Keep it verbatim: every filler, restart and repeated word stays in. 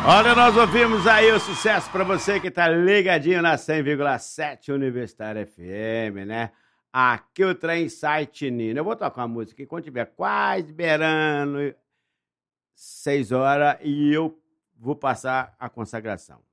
Olha, nós ouvimos aí o sucesso pra você que tá ligadinho na cem vírgula sete Universitária F M, né? Aqui o trem site Nino. Eu vou tocar uma música aqui quando tiver quase beirando seis horas e eu vou passar a consagração.